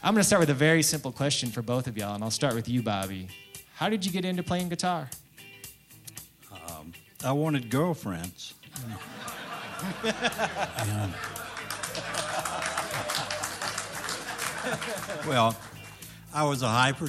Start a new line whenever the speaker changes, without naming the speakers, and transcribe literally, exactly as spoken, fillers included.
I'm going to start with a very simple question for both of y'all, and I'll start with you, Bobby. How did you get into playing guitar?
Um, I wanted girlfriends. Yeah. Well, I was a hyper